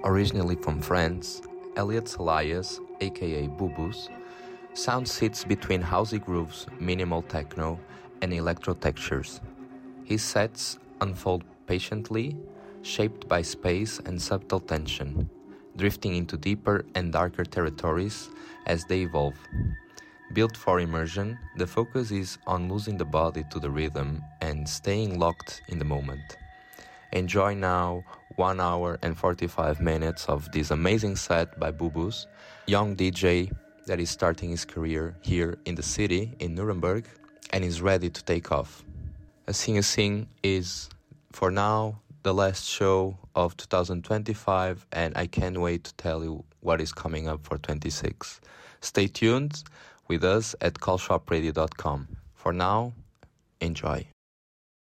Originally from France, Elliot Elias, aka Bubus, sound sits between housey grooves, minimal techno, and electro textures. His sets unfold patiently, shaped by space and subtle tension, drifting into deeper and darker territories as they evolve. Built for immersion, the focus is on losing the body to the rhythm and staying locked in the moment. Enjoy now 1 hour and 45 minutes of this amazing set by Bubus, young DJ that is starting his career here in the city, in Nuremberg, and is ready to take off. A Sing is, for now, the last show of 2025, and I can't wait to tell you what is coming up for 26. Stay tuned with us at callshopradio.com. For now, enjoy.